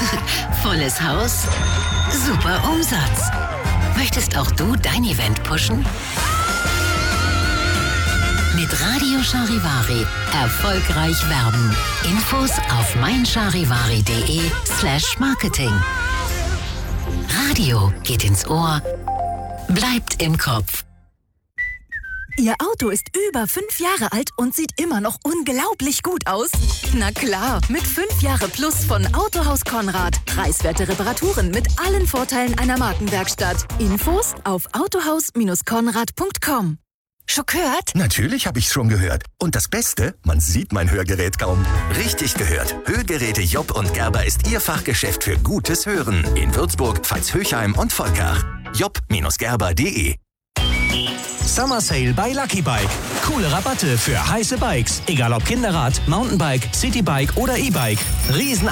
Volles Haus, super Umsatz. Möchtest auch du dein Event pushen? Mit Radio Charivari erfolgreich werben. Infos auf meincharivari.de/marketing. Radio geht ins Ohr, bleibt im Kopf. Ihr Auto ist über 5 Jahre alt und sieht immer noch unglaublich gut aus? Na klar, mit 5 Jahre Plus von Autohaus Konrad. Preiswerte Reparaturen mit allen Vorteilen einer Markenwerkstatt. Infos auf autohaus-konrad.com. Schon gehört? Natürlich habe ich es schon gehört. Und das Beste, man sieht mein Hörgerät kaum. Richtig gehört. Hörgeräte Job und Gerber ist Ihr Fachgeschäft für gutes Hören. In Würzburg, Veitshöchheim und Volkach. job-gerber.de. Summer Sale bei Lucky Bike. Coole Rabatte für heiße Bikes. Egal ob Kinderrad, Mountainbike, Citybike oder E-Bike. Riesen